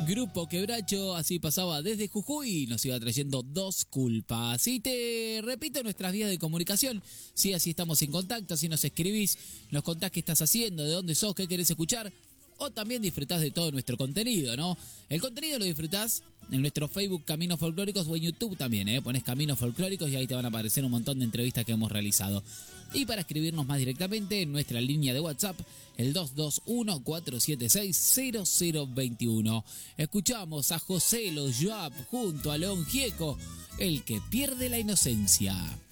Grupo Quebracho, así pasaba desde Jujuy, nos iba trayendo Dos Culpas. Y te repito nuestras vías de comunicación, si así estamos en contacto, si nos escribís, nos contás qué estás haciendo, de dónde sos, qué querés escuchar, o también disfrutás de todo nuestro contenido, ¿no? El contenido lo disfrutás en nuestro Facebook Caminos Folclóricos o en YouTube también, Ponés Caminos Folclóricos y ahí te van a aparecer un montón de entrevistas que hemos realizado. Y para escribirnos más directamente en nuestra línea de WhatsApp, el 221-476-0021. Escuchamos a José Los Joab junto a León Gieco, el que pierde la inocencia.